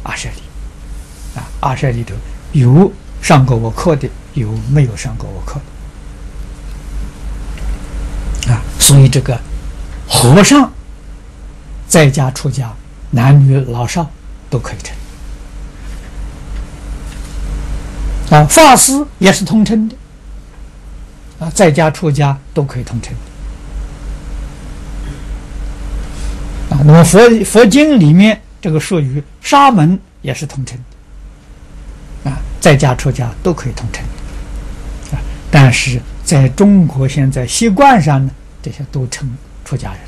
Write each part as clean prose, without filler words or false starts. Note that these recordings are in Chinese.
阿舍利阿舍利头有上过我课的，有没有上过我课的所以这个和尚在家出家，男女老少都可以成法师也是通称的在家出家都可以通称那么佛经里面这个术语沙门也是通称在家出家都可以通称但是在中国现在习惯上呢，这些都称出家人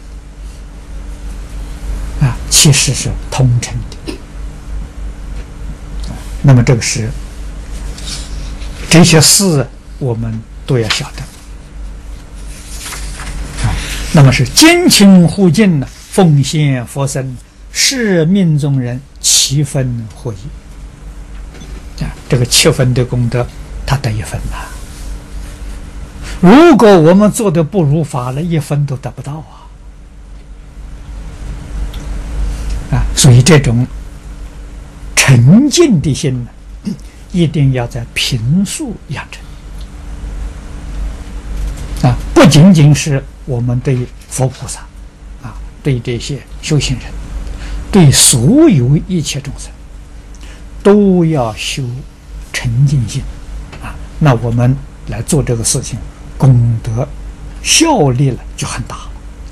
其实是通称的那么这个是这些事我们都要晓得那么是坚勤护净奉献佛身，是命中人7分获益这个7分的功德他得1分如果我们做的不如法了，1分都得不到所以这种沉静的心呢，一定要在平素养成不仅仅是我们对佛菩萨对这些修行人，对所有一切众生都要修沉静心那我们来做这个事情，功德效力了就很大了。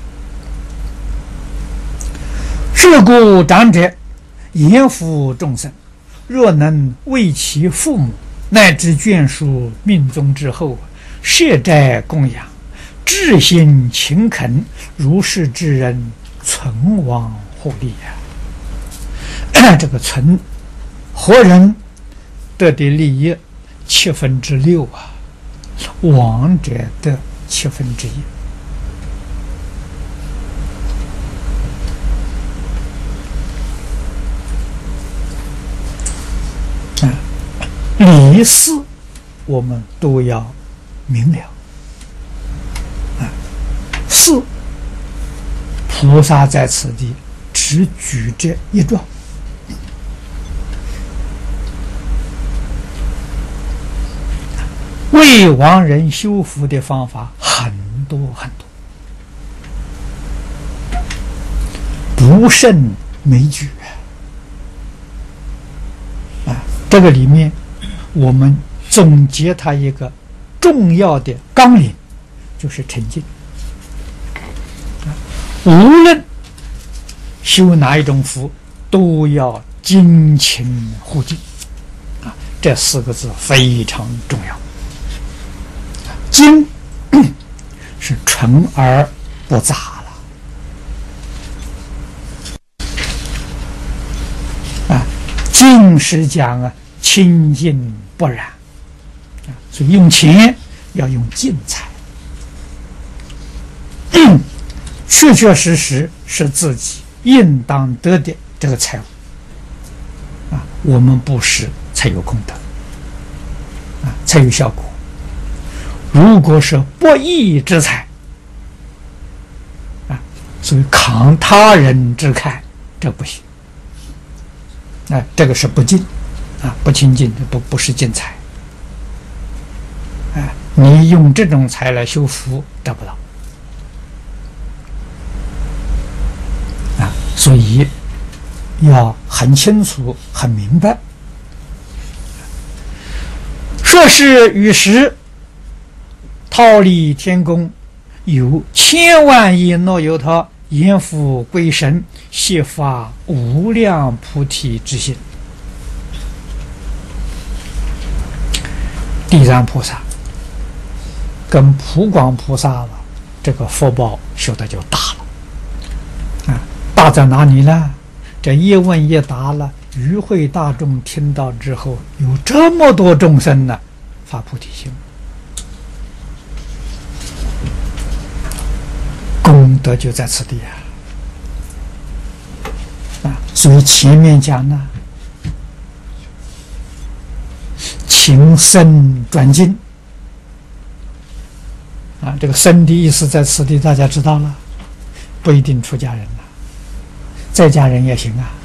是故长者严抚众生，若能为其父母乃至眷属命中之后设斋供养，至心勤恳，如是之人存亡获利这个存活人得的利益6/7亡者得1/7理事我们都要明了四菩萨在此地只举这一状为亡人修福的方法很多很多，不胜枚举这个里面我们总结它一个重要的纲领，就是沉静无论修哪一种福都要精勤护净这4个字非常重要。精是纯而不杂了净是讲清净不染所以用钱要用净财确确实实是自己应当得的这个财物我们布施才有功德才有效果。如果是不义之财所以慷他人之慨，这不行这个是不净不清净，不是净财你用这种财来修福得不到所以要很清楚很明白。说是与时忉利天宫有千万亿诺由他严抚归神，悉发无量菩提之心。地藏菩萨跟普广菩萨这个福报修的就大了大在哪里呢？这一问一答了，与会大众听到之后，有这么多众生呢发菩提心，功德就在此地所以前面讲呢，情深转经这个深的意思在此地大家知道了，不一定出家人了，在家人也行